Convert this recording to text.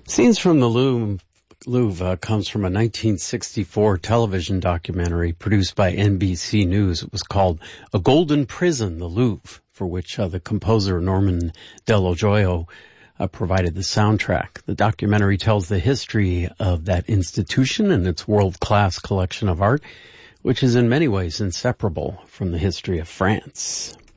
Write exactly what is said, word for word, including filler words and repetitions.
Scenes from the Louvre, Louvre uh, comes from a nineteen sixty-four television documentary produced by N B C News. It was called A Golden Prison, the Louvre, for which uh, the composer Norman Dello Joio uh, provided the soundtrack. The documentary tells the history of that institution and its world-class collection of art, which is in many ways inseparable from the history of France.